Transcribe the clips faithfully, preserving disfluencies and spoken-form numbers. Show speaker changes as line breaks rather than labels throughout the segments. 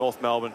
North Melbourne.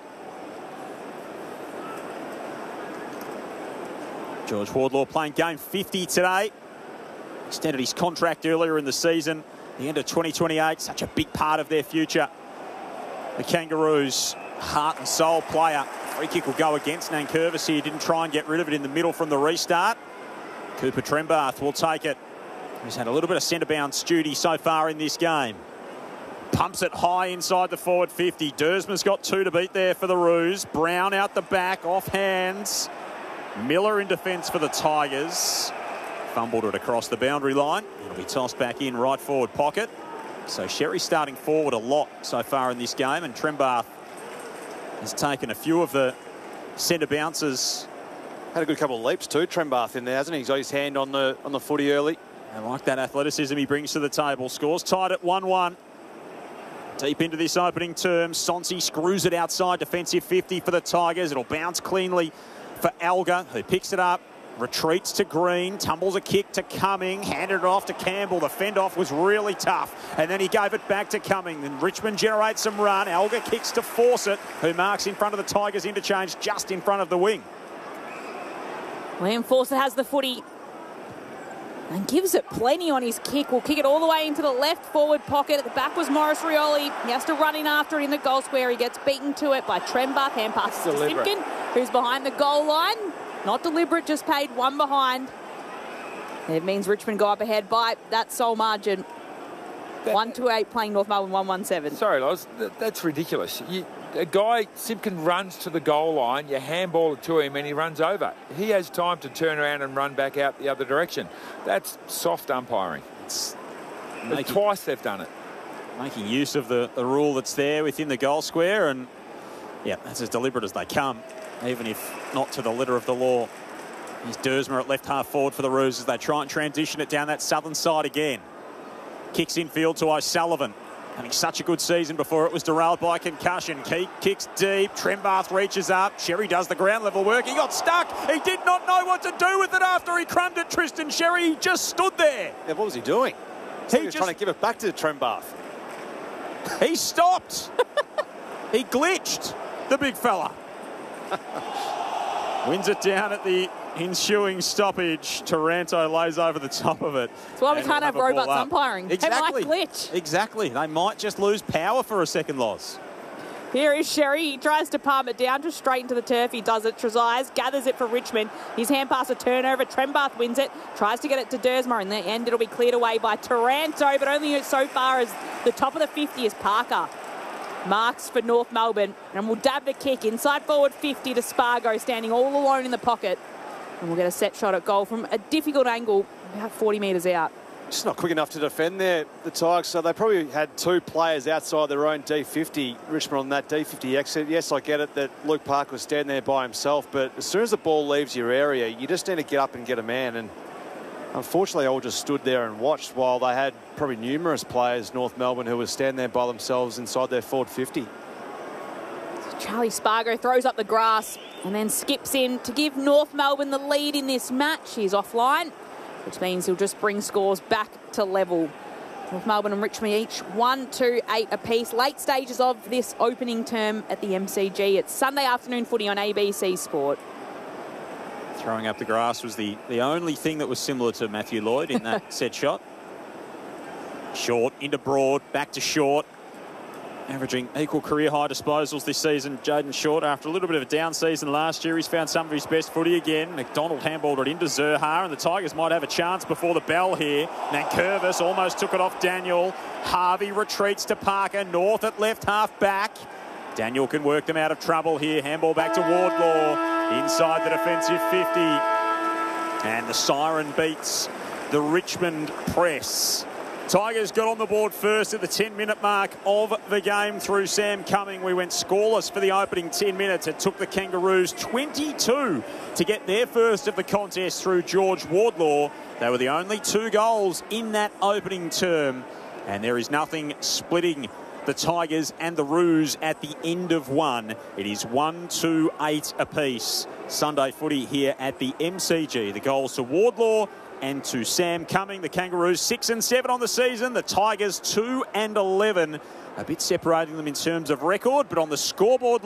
George Wardlaw playing game fifty today. Extended his contract earlier in the season. The end of twenty twenty-eight, such a big part of their future. The Kangaroos, heart and soul player. Free kick will go against Nankervis here. Didn't try and get rid of it in the middle from the restart. Cooper Trembath will take it. He's had a little bit of centre bounce duty so far in this game. Pumps it high inside the forward fifty. Dersma's got two to beat there for the Roos. Brown out the back, off hands. Miller in defence for the Tigers. Fumbled it across the boundary line. It'll be tossed back in right forward pocket. So Sherry starting forward a lot so far in this game, and Trembath has taken a few of the centre bounces.
Had a good couple of leaps too, Trembath in there, hasn't he? He's got his hand on the on the footy early.
I like that athleticism he brings to the table. Scores tied at one one. Deep into this opening term, Sonsi screws it outside defensive fifty for the Tigers. It'll bounce cleanly for Alga, who picks it up, retreats to Green, tumbles a kick to Cumming, handed it off to Campbell. The fend-off was really tough, and then he gave it back to Cumming. Then Richmond generates some run. Alga kicks to Fawcett, who marks in front of the Tigers interchange just in front of the wing.
Liam Fawcett has the footy and gives it plenty on his kick. Will kick it all the way into the left forward pocket. At the back was Morris Rioli. He has to run in after it in the goal square. He gets beaten to it by Trembath. Hand passes to Simpkin, who's behind the goal line. Not deliberate, just paid one behind. It means Richmond go up ahead by that sole margin. That, one to eight playing North Melbourne one one seven.
Sorry, Loz, that, that's ridiculous. You, a guy, Simpkin runs to the goal line, you handball it to him and he runs over. He has time to turn around and run back out the other direction. That's soft umpiring. It's making, twice they've done it.
Making use of the, the rule that's there within the goal square, and yeah, that's as deliberate as they come, even if not to the letter of the law. Here's Dersma at left half forward for the Roos as they try and transition it down that southern side again. Kicks infield to O'Sullivan. Having such a good season before it was derailed by concussion. Keek kicks deep. Trembath reaches up. Sherry does the ground level work. He got stuck. He did not know what to do with it after he crumbed it. Tristan Sherry he just stood there.
Yeah, what was he doing? He, he was just trying to give it back to Trembath.
He stopped. He glitched, the big fella. Wins it down at the ensuing stoppage. Taranto lays over the top of it.
That's why we can't have, have robots umpiring.
Exactly.
They might glitch.
Exactly. They might just lose power for a second loss.
Here is Sherry. He tries to palm it down, just straight into the turf. He does it. Trezise gathers it for Richmond. His hand pass a turnover. Trembath wins it. Tries to get it to Dersma. In the end, it'll be cleared away by Taranto, but only so far as the top of the fifty is Parker. Marks for North Melbourne, and we'll dab the kick inside forward fifty to Spargo, standing all alone in the pocket. And we'll get a set shot at goal from a difficult angle, about forty metres out.
Just not quick enough to defend there, the Tigers. So they probably had two players outside their own D fifty. Richmond on that D fifty exit. Yes, I get it that Luke Parker was standing there by himself, but as soon as the ball leaves your area, you just need to get up and get a man. And unfortunately, they all just stood there and watched while they had probably numerous players, North Melbourne, who were standing there by themselves inside their forward fifty.
Charlie Spargo throws up the grass and then skips in to give North Melbourne the lead in this match. He's offline, which means he'll just bring scores back to level. North Melbourne and Richmond each one, two, eight apiece. Late stages of this opening term at the M C G. It's Sunday afternoon footy on A B C Sport.
Throwing up the grass was the, the only thing that was similar to Matthew Lloyd in that set shot. Short into Broad, back to Short. Averaging equal career high disposals this season, Jaden Short. After a little bit of a down season last year, he's found some of his best footy again. McDonald handballed it into Zurhaar, and the Tigers might have a chance before the bell here. Nankervis almost took it off Daniel. Harvey retreats to Parker. North at left half back. Daniel can work them out of trouble here. Handball back to Wardlaw. Inside the defensive fifty. And the siren beats the Richmond press. Tigers got on the board first at the ten minute mark of the game through Sam Cumming. We went scoreless for the opening ten minutes. It took the Kangaroos twenty-two to get their first of the contest through George Wardlaw. They were the only two goals in that opening term. And there is nothing splitting the Tigers and the Roos at the end of one. It is one, two, eight apiece. Sunday footy here at the M C G. The goals to Wardlaw and to Sam Cumming. The Kangaroos six and seven on the season. The Tigers two and eleven. A bit separating them in terms of record, but on the scoreboard